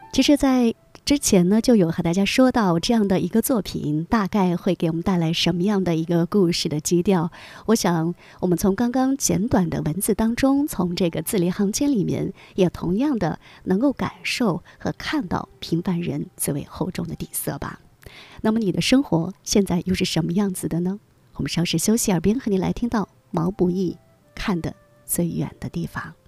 其实在之前呢，就有和大家说到这样的一个作品大概会给我们带来什么样的一个故事的基调。我想我们从刚刚简短的文字当中，从这个字里行间里面，也同样的能够感受和看到平凡人最为厚重的底色吧。那么你的生活现在又是什么样子的呢？我们稍事休息，耳边和你来听到毛不易看得最远的地方。